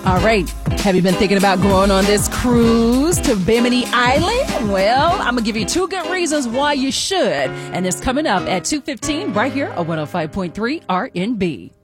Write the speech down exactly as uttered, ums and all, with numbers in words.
All right. Have you been thinking about going on this cruise to Bimini Island? Well, I'm going to give you two good reasons why you should. And it's coming up at two fifteen right here on one oh five point three R N B.